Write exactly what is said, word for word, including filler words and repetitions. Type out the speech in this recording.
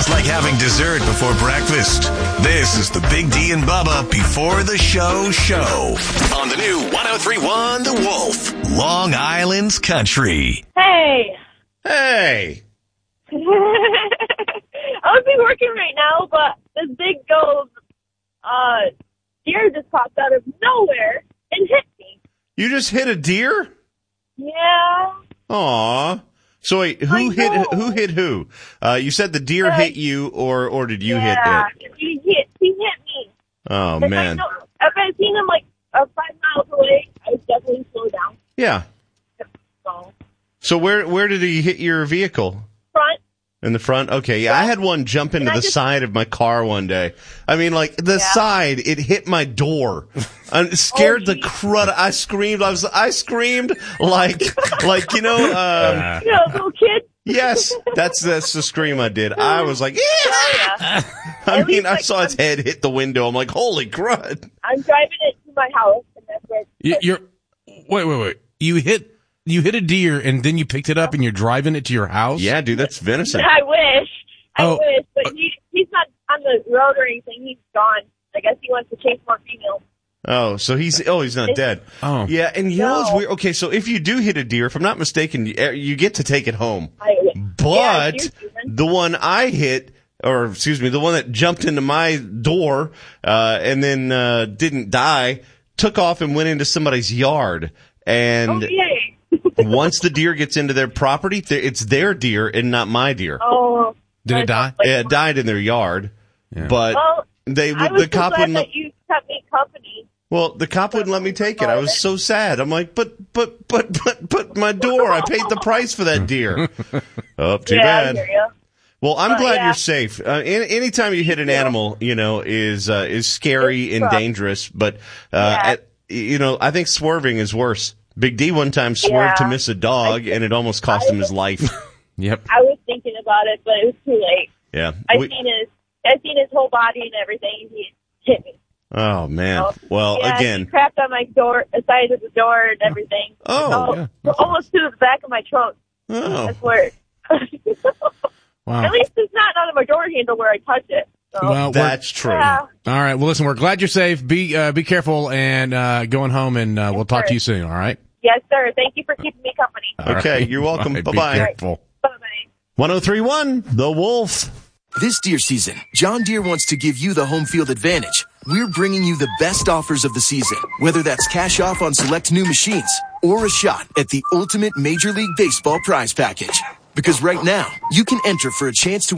It's like having dessert before breakfast. This is the Big D and Bubba Before the Show show on the new one oh three point one The Wolf, Long Island's Country. Hey. Hey. I would be working right now, but this big gold uh, deer just popped out of nowhere and hit me. You just hit a deer? Yeah. Aw. So wait, who I hit know. who hit who? Uh, you said the deer Uh, hit you, or or did you yeah. hit it? He hit, he hit me. Oh If man. I know, if I seen him like uh, five miles away, I would definitely slow down. Yeah. So, So where where did he hit your vehicle? front. In the front? Okay, yeah, I had one jump into I the just- side of my car one day. I mean, like, the Yeah. side, it hit my door. And it scared Oh, the geez. crud. I screamed. I was, I screamed like, like, you know, um, You know, little kid. yes, that's, that's the scream I did. I was like, yeah. Yeah. I At mean, least, I like, saw its I'm- head hit the window. I'm like, holy crud. I'm driving it to my house, and that's where it's You, you're wait, wait, wait. You hit you hit a deer and then you picked it up and you're driving it to your house. Yeah, dude, that's venison. I wish. I Oh. wish, but he he's not on the road or anything. He's gone. I guess he wants to chase more females. Oh, so he's, oh, he's not dead. Oh. Yeah, and you know what's No. weird? Okay, so if you do hit a deer, if I'm not mistaken, you, you get to take it home. I, yeah, But deer season. the one I hit, or excuse me, the one that jumped into my door uh, and then uh, didn't die, took off and went into somebody's yard. And Oh, yay. once the deer gets into their property, th- it's their deer and not my deer. Oh. Did it die? Like, Yeah, it died in their yard, but Well, they I was the cop so glad wouldn't. that you kept me company. Well, the cop wouldn't let me take it. I was so sad. I'm like, but, but, but, but, but my door. I paid the price for that deer. Oh, too yeah, I bad. hear ya. Well, I'm But, glad yeah. you're safe. Uh, any, anytime you hit an animal, you know, is uh, is scary It's and rough. dangerous. But uh, Yeah. at, you know, I think swerving is worse. Big D one time swerved Yeah. to miss a dog, and it almost cost him his life. Yep. I was thinking about it, but it was too late. Yeah. I We- seen his, I seen his whole body and everything. He hit me. oh man. Well, yeah, again. he crapped on my door, the side of the door and everything. Oh, yeah. Almost to the back of my trunk. Oh. That's where. Wow. At least it's not on my door handle where I touch it. So, Well, we're- That's true. yeah. all right. Well, listen, we're glad you're safe. Be uh, be careful and uh, going home, and uh, we'll talk sir. to you soon. All right. Yes, sir. Thank you for keeping me company. All Okay, right. you're welcome. All right, be Bye-bye. careful. Bye-bye. one oh three point one, The Wolf. This deer season, John Deere wants to give you the home field advantage. We're bringing you the best offers of the season, whether that's cash off on select new machines or a shot at the ultimate Major League Baseball prize package. Because right now, you can enter for a chance to